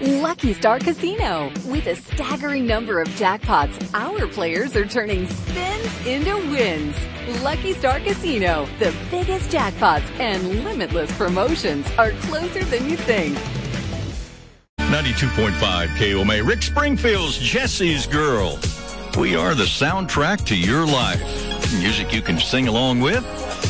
Lucky Star Casino. With a staggering number of jackpots, our players are turning spins into wins. Lucky Star Casino. The biggest jackpots and limitless promotions are closer than you think. 92.5 KOMA. Rick Springfield's Jesse's Girl. We are the soundtrack to your life. Music you can sing along with.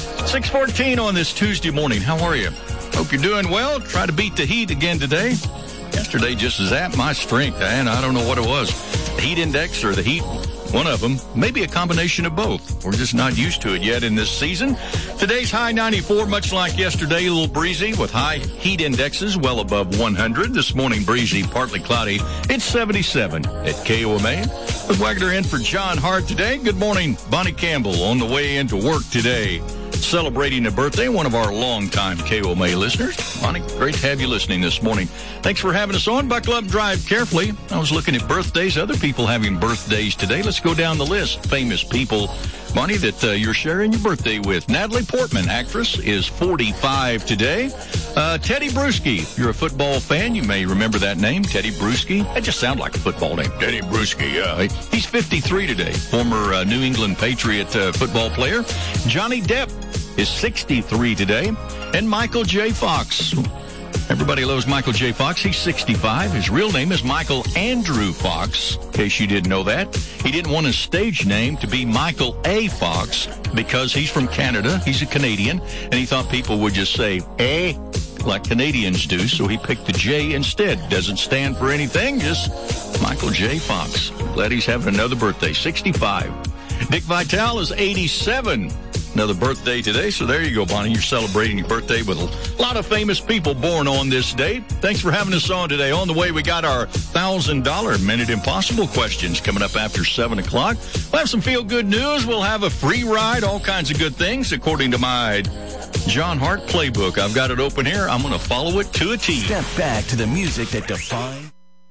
6:14 on this Tuesday morning. How are you? Hope you're doing well. Try to beat the heat again today. Yesterday just zapped my strength, and I don't know what it was. The heat index or the heat, one of them. Maybe a combination of both. We're just not used to it yet in this season. Today's high 94, much like yesterday, a little breezy with high heat indexes well above 100. This morning, breezy, partly cloudy. It's 77 at KOMA. With Wagner in for John Hart today. Good morning, Bonnie Campbell on the way into work today. Celebrating a birthday, one of our longtime KOMA listeners. Bonnie, great to have you listening this morning. Thanks for having us on. Buckle up, drive carefully. I was looking at birthdays, other people having birthdays today. Let's go down the list. Famous people, Bonnie, that you're sharing your birthday with. Natalie Portman, actress, is 45 today. Teddy Bruschi, if you're a football fan, you may remember that name, Teddy Bruschi. That just sounds like a football name, Teddy Bruschi, yeah. He's 53 today, former New England Patriot football player. Johnny Depp is 63 today. And Michael J. Fox. Everybody loves Michael J. Fox. He's 65. His real name is Michael Andrew Fox, in case you didn't know that. He didn't want his stage name to be Michael A. Fox because he's from Canada. He's a Canadian, and he thought people would just say, eh, like Canadians do, so he picked the J instead. Doesn't stand for anything, just Michael J. Fox. Glad he's having another birthday, 65. Dick Vitale is 87. Another birthday today, so there you go, Bonnie. You're celebrating your birthday with a lot of famous people born on this date. Thanks for having us on today. On the way, we got our $1,000 Minute Impossible questions coming up after 7 o'clock. We'll have some feel-good news. We'll have a free ride, all kinds of good things, according to my John Hart playbook. I've got it open here. I'm going to follow it to a T. Step back to the music that defines...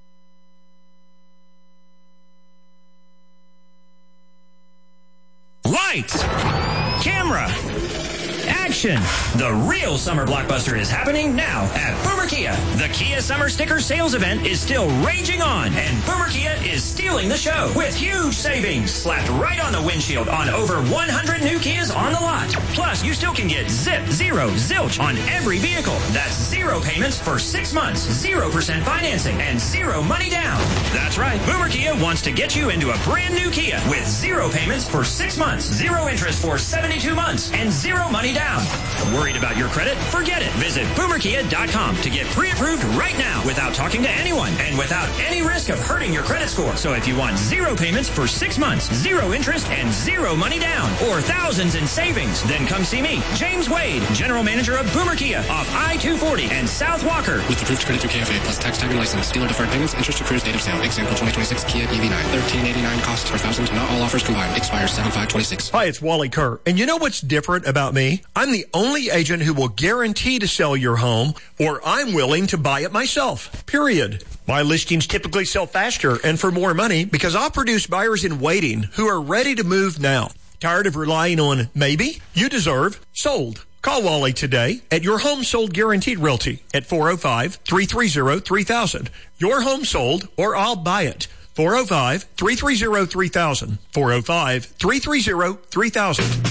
Lights! Camera! Action! The real summer blockbuster is happening now at Boomer Kia. The Kia Summer Sticker Sales Event is still raging on, and Boomer Kia is stealing the show with huge savings slapped right on the windshield on over 100 new Kias on the lot. Plus, you still can get zip, zero, zilch on every vehicle. That's zero payments for 6 months, 0% financing, and zero money down. That's right. Boomer Kia wants to get you into a brand new Kia with zero payments for 6 months, zero interest for 72 months, and zero money down. Worried about your credit? Forget it. Visit boomerkia.com to get pre-approved right now without talking to anyone and without any risk of hurting your credit score. So if you want zero payments for 6 months, zero interest, and zero money down, or thousands in savings, then come see me, James Wade, General Manager of Boomer Kia off I-240 and South Walker. With approved credit through KFA plus tax, tag, and license. Dealer deferred payments, interest accrues date of sale. Example 2026 Kia EV9. $1,389 costs per thousand. Not all offers combined. Expires 7/5/26. Hi, it's Wally Kerr. And you know what's different about me? I'm the only agent who will guarantee to sell your home, or I'm willing to buy it myself. Period. My listings typically sell faster and for more money because I'll produce buyers in waiting who are ready to move now. Tired of relying on maybe? You deserve sold. Call Wally today at Your Home Sold Guaranteed Realty at 405-330-3000. Your home sold or I'll buy it. 405-330-3000. 405-330-3000.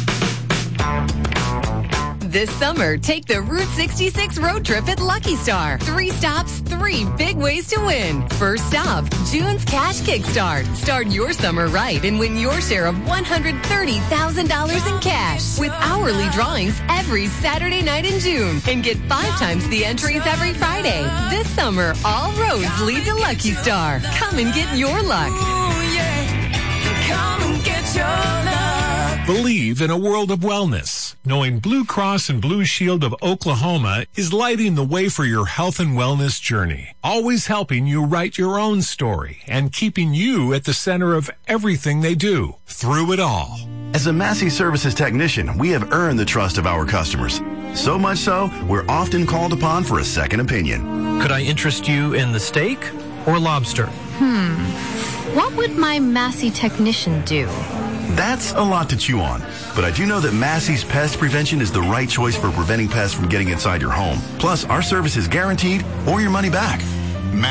This summer, take the Route 66 road trip at Lucky Star. 3 stops, 3 big ways to win. First stop, June's Cash Kickstart. Start your summer right and win your share of $130,000 in cash with hourly drawings every Saturday night in June. And get 5 times the entries every Friday. This summer, all roads lead to Lucky Star. Come and get your luck. Ooh, yeah. Come and get your luck. Believe in a world of wellness. Knowing Blue Cross and Blue Shield of Oklahoma is lighting the way for your health and wellness journey. Always helping you write your own story and keeping you at the center of everything they do through it all. As a Massey Services technician, we have earned the trust of our customers. So much so, we're often called upon for a second opinion. Could I interest you in the steak or lobster? What would my Massey technician do? That's a lot to chew on. But I do know that Massey's Pest Prevention is the right choice for preventing pests from getting inside your home. Plus, our service is guaranteed or your money back.